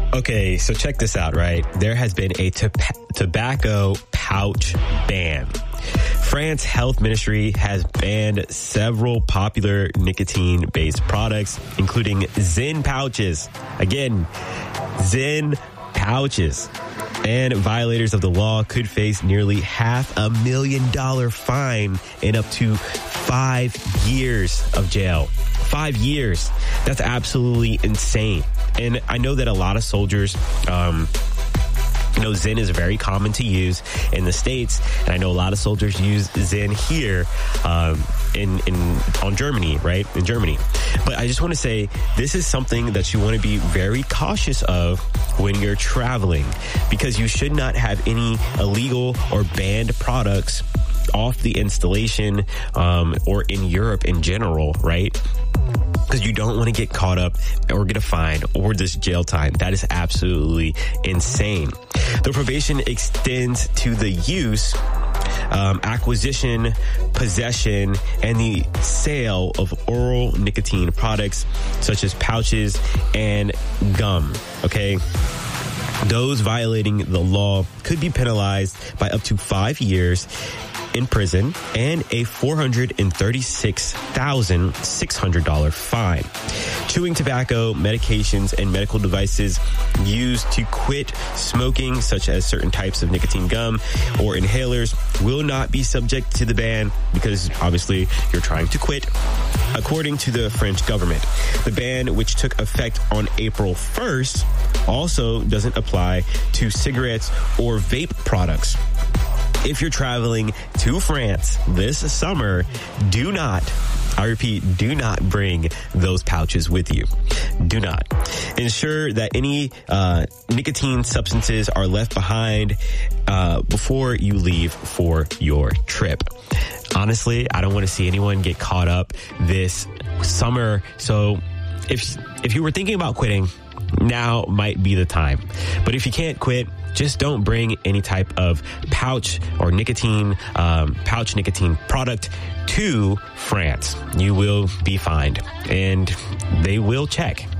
Okay, so check this out, right? There has been a tobacco pouch ban. France Health Ministry has banned several popular nicotine-based products, including Zyn pouches. Again, Zyn pouches. And violators of the law could face nearly $500,000 fine and up to 5 years of jail. 5 years. That's absolutely insane. And I know that a lot of soldiers, Zyn is very common to use in the States, and I know a lot of soldiers use Zyn here on Germany, right? In Germany. But I just want to say this is something that you want to be very cautious of when you're traveling, because you should not have any illegal or banned products off the installation or in Europe in general, right? Because you don't want to get caught up or get a fine or this jail time. That is absolutely insane. The probation extends to the use, acquisition, possession, and the sale of oral nicotine products such as pouches and gum. Okay? Those violating the law could be penalized by up to 5 years in prison and a $436,600 fine. Chewing tobacco, medications, and medical devices used to quit smoking, such as certain types of nicotine gum or inhalers, will not be subject to the ban because obviously you're trying to quit, according to the French government. The ban, which took effect on April 1st, also doesn't apply to cigarettes or vape products. If you're traveling to France this summer, do not bring those pouches with you. Do not. Ensure that any nicotine substances are left behind before you leave for your trip. Honestly, I don't want to see anyone get caught up this summer. So if you were thinking about quitting, now might be the time. But if you can't quit, just don't bring any type of pouch or nicotine product to France. You will be fined, and they will check.